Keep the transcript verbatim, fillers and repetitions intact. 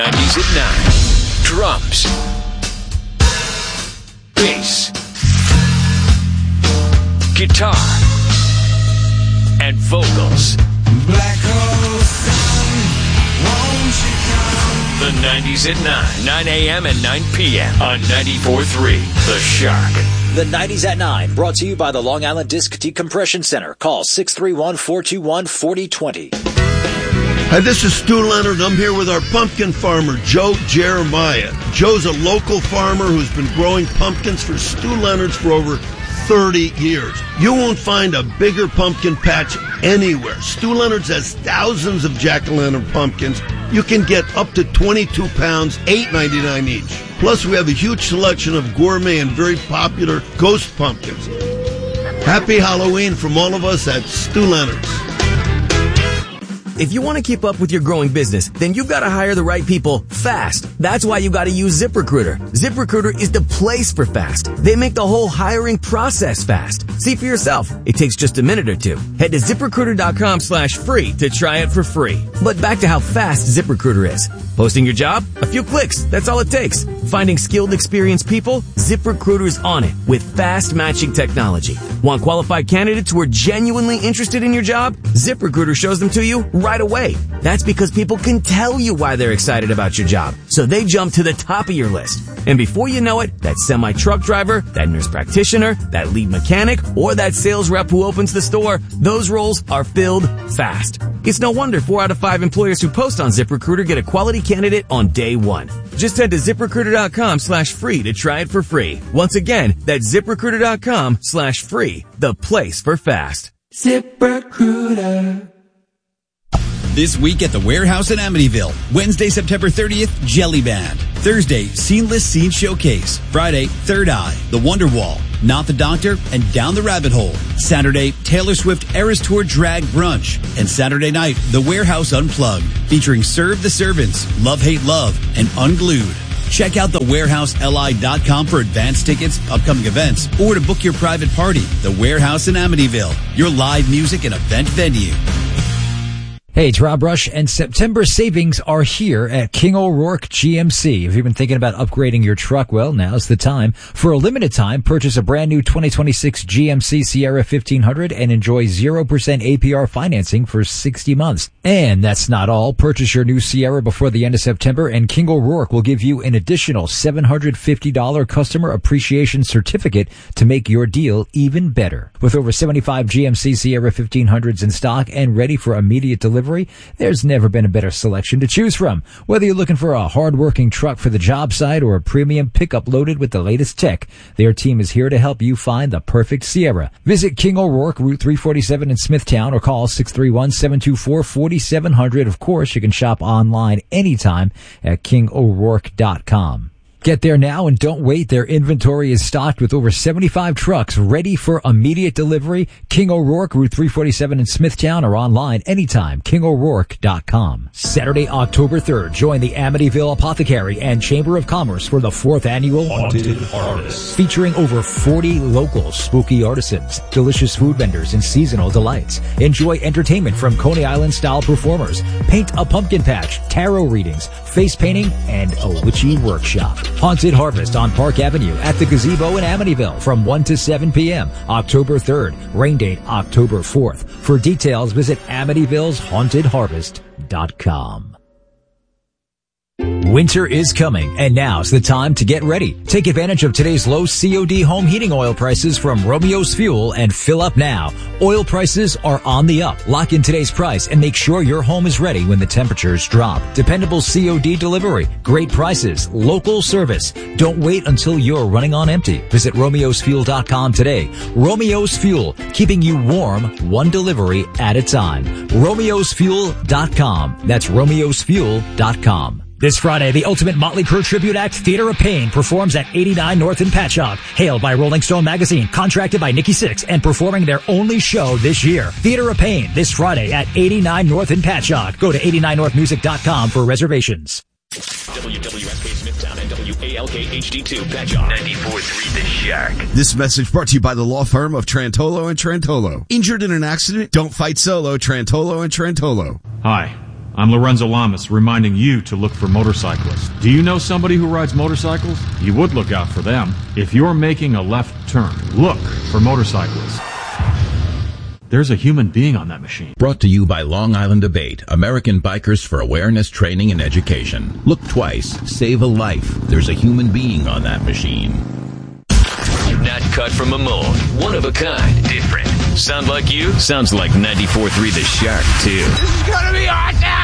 nineties at nine. Drums. Bass. Guitar. And vocals. Black hole sun, won't you come? The nineties at nine. nine a.m. and nine p.m. on ninety-four point three. The Shark. The nineties at nine, brought to you by the Long Island Disc Decompression Center. Call six three one, four two one, four zero two zero. Hi, this is Stu Leonard. I'm here with our pumpkin farmer, Joe Jeremiah. Joe's a local farmer who's been growing pumpkins for Stu Leonard's for over thirty years. You won't find a bigger pumpkin patch anywhere. Stu Leonard's has thousands of jack-o'-lantern pumpkins. You can get up to twenty-two pounds, eight ninety-nine each. Plus, we have a huge selection of gourmet and very popular ghost pumpkins. Happy Halloween from all of us at Stu Leonard's. If you want to keep up with your growing business, then you've got to hire the right people fast. That's why you got to use ZipRecruiter. ZipRecruiter is the place for fast. They make the whole hiring process fast. See for yourself. It takes just a minute or two. Head to ZipRecruiter.com slash free to try it for free. But back to how fast ZipRecruiter is. Posting your job? A few clicks. That's all it takes. Finding skilled, experienced people? ZipRecruiter's on it with fast matching technology. Want qualified candidates who are genuinely interested in your job? ZipRecruiter shows them to you right away. That's because people can tell you why they're excited about your job. So they jump to the top of your list. And before you know it, that semi-truck driver, that nurse practitioner, that lead mechanic, or that sales rep who opens the store, those roles are filled fast. It's no wonder four out of five employers who post on ZipRecruiter get a quality candidate on day one. Just head to ZipRecruiter.com slash free to try it for free. Once again, that's ZipRecruiter.com slash free, the place for fast. ZipRecruiter. This week at the Warehouse in Amityville. Wednesday, September thirtieth, Jelly Band. Thursday, Sceneless Scene Showcase. Friday, Third Eye, The Wonderwall, Not the Doctor, and Down the Rabbit Hole. Saturday, Taylor Swift Eras Tour Drag Brunch. And Saturday night, The Warehouse Unplugged, featuring Serve the Servants, Love Hate Love, and Unglued. Check out the warehouse L I dot com for advance tickets, upcoming events, or to book your private party. The Warehouse in Amityville, your live music and event venue. Hey, it's Rob Rush, and September savings are here at King O'Rourke G M C. If you've been thinking about upgrading your truck, well, now's the time. For a limited time, purchase a brand new twenty twenty-six G M C Sierra fifteen hundred and enjoy zero percent A P R financing for sixty months. And that's not all. Purchase your new Sierra before the end of September, and King O'Rourke will give you an additional seven hundred fifty dollars customer appreciation certificate to make your deal even better. With over seventy-five G M C Sierra fifteen hundreds in stock and ready for immediate delivery, there's never been a better selection to choose from. Whether you're looking for a hard-working truck for the job site or a premium pickup loaded with the latest tech, their team is here to help you find the perfect Sierra. Visit King O'Rourke, Route three forty-seven in Smithtown, or call six three one, seven two four, four seven zero zero. Of course, you can shop online anytime at king o'rourke dot com. Get there now and don't wait. Their inventory is stocked with over seventy-five trucks ready for immediate delivery. King O'Rourke, Route three forty-seven in Smithtown, or online anytime, king o'rourke dot com. Saturday, October third, join the Amityville Apothecary and Chamber of Commerce for the fourth annual Haunted Harvest, featuring over forty local spooky artisans, delicious food vendors, and seasonal delights. Enjoy entertainment from Coney Island-style performers, paint a pumpkin patch, tarot readings, face painting, and a witchy workshop. Haunted Harvest on Park Avenue at the Gazebo in Amityville from one to seven p.m. October third. Rain date October fourth. For details, visit amityvilles haunted harvest dot com. Winter is coming, and now's the time to get ready. Take advantage of today's low C O D home heating oil prices from Romeo's Fuel and fill up now. Oil prices are on the up. Lock in today's price and make sure your home is ready when the temperatures drop. Dependable C O D delivery, great prices, local service. Don't wait until you're running on empty. Visit romeos fuel dot com today. Romeo's Fuel, keeping you warm one delivery at a time. romeos fuel dot com. That's romeos fuel dot com. This Friday, the Ultimate Motley Crue tribute act, Theater of Pain, performs at eighty-nine North in Patchogue. Hailed by Rolling Stone magazine, contracted by Nikki Sixx, and performing their only show this year. Theater of Pain, this Friday at eighty-nine North in Patchogue. Go to eighty-nine north music dot com for reservations. W W S K Smithtown and W A L K H D two Patchogue. ninety-four point three The Shark. This message brought to you by the law firm of Trantolo and Trantolo. Injured in an accident? Don't fight solo. Trantolo and Trantolo. Hi. I'm Lorenzo Lamas, reminding you to look for motorcyclists. Do you know somebody who rides motorcycles? You would look out for them. If you're making a left turn, look for motorcyclists. There's a human being on that machine. Brought to you by Long Island Debate, American Bikers for Awareness, Training, and Education. Look twice, save a life. There's a human being on that machine. Not cut from a mold. One of a kind. Different. Sound like you? Sounds like ninety-four point three The Shark, too. This is gonna be awesome!